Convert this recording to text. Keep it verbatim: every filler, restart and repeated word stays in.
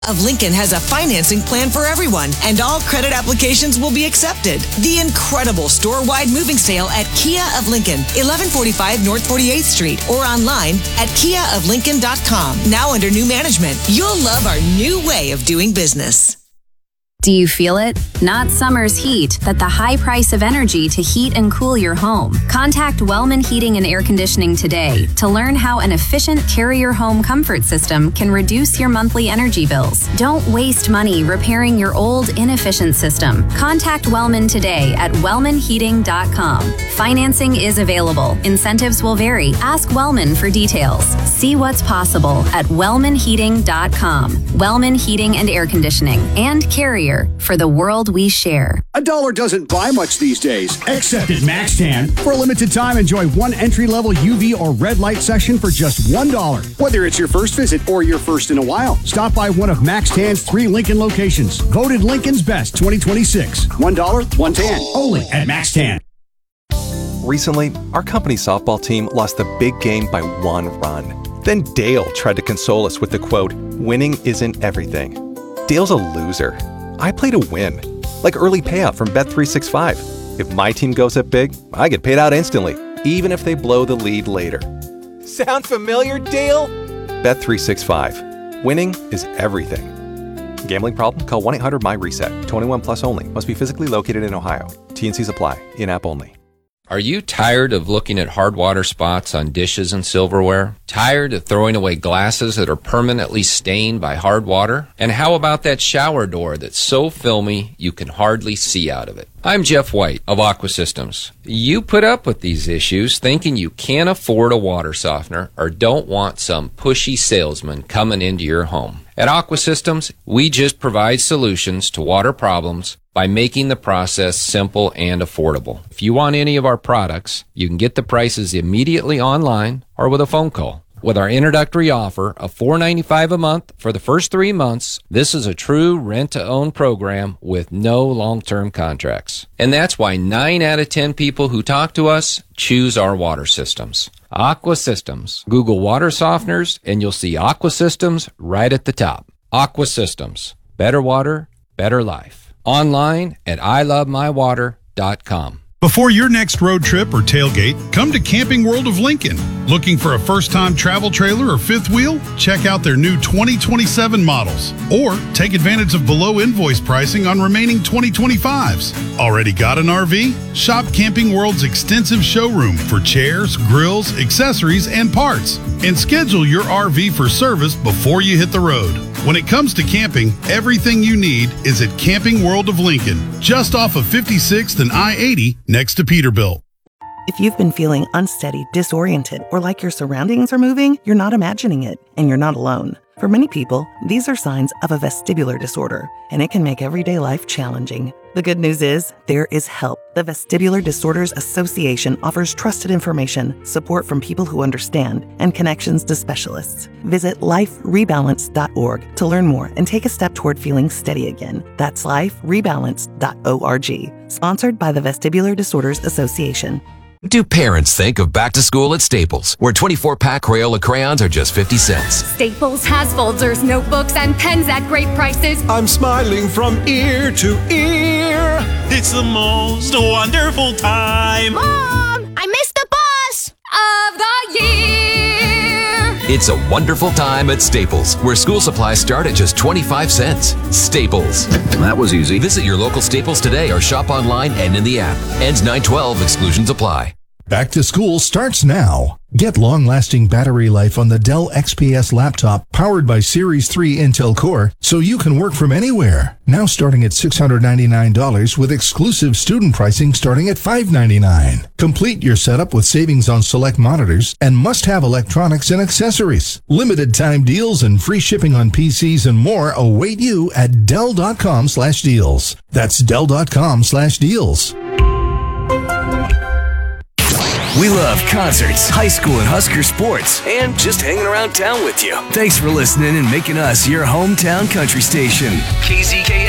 of Lincoln has a financing plan for everyone, and all credit applications will be accepted. The incredible store-wide moving sale at Kia of Lincoln, eleven forty-five North forty-eighth Street, or online at kia of lincoln dot com. Now under new management, you'll love our new way of doing business. Do you feel it? Not summer's heat, but the high price of energy to heat and cool your home. Contact Wellman Heating and Air Conditioning today to learn how an efficient Carrier home comfort system can reduce your monthly energy bills. Don't waste money repairing your old, inefficient system. Contact Wellman today at wellman heating dot com. Financing is available. Incentives will vary. Ask Wellman for details. See what's possible at wellman heating dot com. Wellman Heating and Air Conditioning and Carrier, for the world we share. A dollar doesn't buy much these days. Except at MaxTan. For a limited time, enjoy one entry-level U V or red light session for just one dollar. Whether it's your first visit or your first in a while. Stop by one of MaxTan's three Lincoln locations. Voted Lincoln's Best twenty twenty-six. One dollar, one ten. Only at MaxTan. Recently, our company softball team lost the big game by one run. Then Dale tried to console us with the quote, "Winning isn't everything." Dale's a loser. I play to win, like early payout from Bet three sixty-five. If my team goes up big, I get paid out instantly, even if they blow the lead later. Sound familiar, Dale? Bet three sixty-five. Winning is everything. Gambling problem? Call one eight hundred M Y reset. twenty-one plus only. Must be physically located in Ohio. T and Cs apply. In-app only. Are you tired of looking at hard water spots on dishes and silverware? Tired of throwing away glasses that are permanently stained by hard water? And how about that shower door that's so filmy you can hardly see out of it? I'm Jeff White of Aqua Systems. You put up with these issues thinking you can't afford a water softener or don't want some pushy salesman coming into your home. At Aqua Systems, we just provide solutions to water problems by making the process simple and affordable. If you want any of our products, you can get the prices immediately online or with a phone call. With our introductory offer of four dollars and ninety-five cents a month for the first three months, this is a true rent-to-own program with no long-term contracts. And that's why nine out of ten people who talk to us choose our water systems. Aqua Systems. Google water softeners and you'll see Aqua Systems right at the top. Aqua Systems. Better water, better life. Online at I love my water dot com. Before your next road trip or tailgate, come to Camping World of Lincoln. Looking for a first-time travel trailer or fifth wheel? Check out their new twenty twenty-seven models. Or take advantage of below invoice pricing on remaining twenty twenty-fives. Already got an R V? Shop Camping World's extensive showroom for chairs, grills, accessories, and parts. And schedule your R V for service before you hit the road. When it comes to camping, everything you need is at Camping World of Lincoln, just off of fifty-sixth and I eighty next to Peterbilt. If you've been feeling unsteady, disoriented, or like your surroundings are moving, you're not imagining it, and you're not alone. For many people, these are signs of a vestibular disorder, and it can make everyday life challenging. The good news is, there is help. The Vestibular Disorders Association offers trusted information, support from people who understand, and connections to specialists. Visit life rebalance dot org to learn more and take a step toward feeling steady again. That's life rebalance dot org. Sponsored by the Vestibular Disorders Association. Do parents think of back to school at Staples, where twenty-four pack Crayola crayons are just fifty cents? Staples has folders, notebooks, and pens at great prices. I'm smiling from ear to ear. It's the most wonderful time. Mom, I missed the bus of the year. It's a wonderful time at Staples, where school supplies start at just twenty-five cents. Staples. That was easy. Visit your local Staples today or shop online and in the app. Ends nine twelve. Exclusions apply. Back to school starts now. Get long-lasting battery life on the Dell X P S laptop powered by Series three Intel Core so you can work from anywhere. Now starting at six hundred ninety-nine dollars with exclusive student pricing starting at five hundred ninety-nine dollars. Complete your setup with savings on select monitors and must-have electronics and accessories. Limited time deals and free shipping on P Cs and more await you at Dell.com slash deals. That's Dell.com slash deals. We love concerts, high school and Husker sports, and just hanging around town with you. Thanks for listening and making us your hometown country station. K Z K